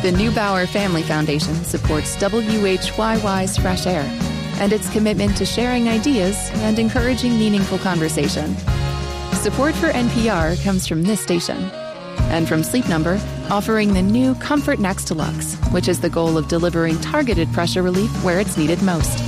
The Neubauer Family Foundation supports WHYY's Fresh Air and its commitment to sharing ideas and encouraging meaningful conversation. Support for NPR comes from this station and from Sleep Number, offering the new Comfort Next Deluxe, which has the goal of delivering targeted pressure relief where it's needed most.